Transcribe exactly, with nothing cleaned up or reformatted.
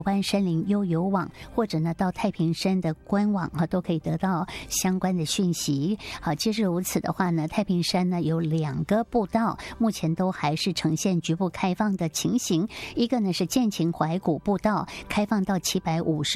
湾山林悠游网，或者呢到太平山的官网哈，都可以得到相关的讯息。好，即使如此的话呢，太平山呢有两个步道，目前都还是呈现局部开放的情形。一个呢是剑琴怀古步道，开放到七百五十